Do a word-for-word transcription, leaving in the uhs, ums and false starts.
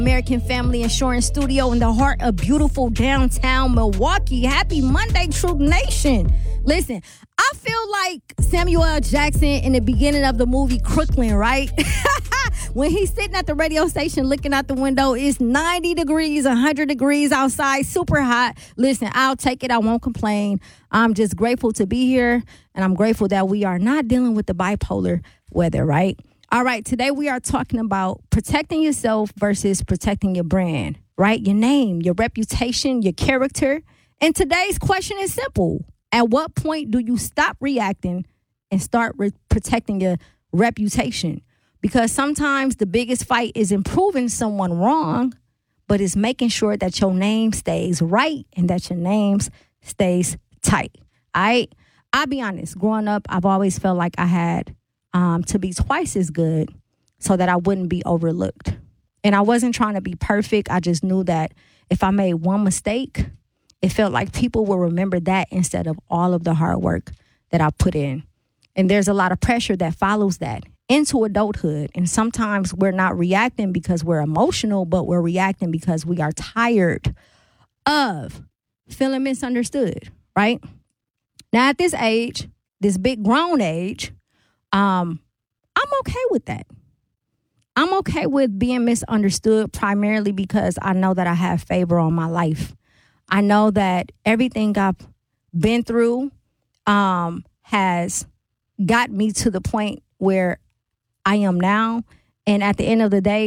American Family Insurance Studio in the heart of beautiful downtown Milwaukee. Happy Monday, Truth Nation. Listen, I feel like Samuel L. Jackson in the beginning of the movie Crooklyn, right? When he's sitting at the radio station looking out the window, it's ninety degrees, one hundred degrees outside, super hot. Listen, I'll take it. I won't complain. I'm just grateful to be here, and I'm grateful that we are not dealing with the bipolar weather, right? All right, today we are talking about protecting yourself versus protecting your brand, right? Your name, your reputation, your character. And today's question is simple. At what point do you stop reacting and start re- protecting your reputation? Because sometimes the biggest fight is proving someone wrong, but it's making sure that your name stays right and that your name stays tight. All right? I'll be honest. Growing up, I've always felt like I had Um, to be twice as good so that I wouldn't be overlooked. And I wasn't trying to be perfect. I just knew that if I made one mistake, it felt like people will remember that instead of all of the hard work that I put in. And there's a lot of pressure that follows that into adulthood. And sometimes we're not reacting because we're emotional, but we're reacting because we are tired of feeling misunderstood, right? Now, at this age, this big grown age, Um, I'm okay with that. I'm okay with being misunderstood primarily because I know that I have favor on my life. I know that everything I've been through um, has got me to the point where I am now. And at the end of the day,